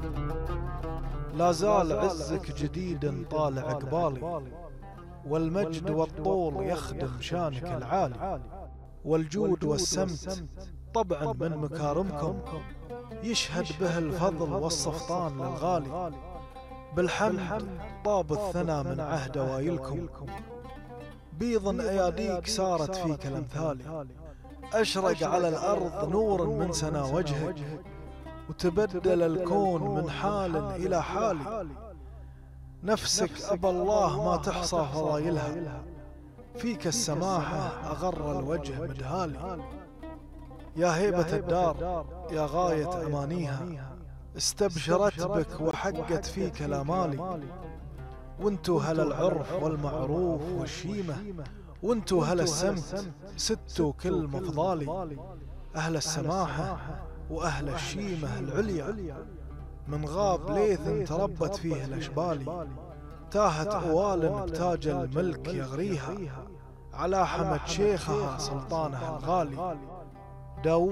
لا زال عزك جديد طالع قبالي، والمجد والطول يخدم شانك العالي، والجود والسمت طبعا من مكارمكم، يشهد به الفضل والصفطان للغالي، بالحمد طاب الثنى من عهد وايلكم، بيض اياديك صارت فيك الامثالي، اشرق على الارض نور من سنا وجهك، وتبدل الكون من حال الى حال، نفسك ابى الله ما تحصى فضايلها، فيك السماحة اغر الوجه مدهالي، يا هيبة الدار يا غاية امانيها، استبشرت بك وحقت فيك الامالي، وانتو هل العرف والمعروف والشيمة، وانتو هل السمت ستو كل مفضالي، اهل السماحة واهل الشيمة العليا، من غاب ليث تربت فيه الاشبالي، تاهت اوال بتاج الملك يغريها، على حمد شيخها سلطانها الغالي. داود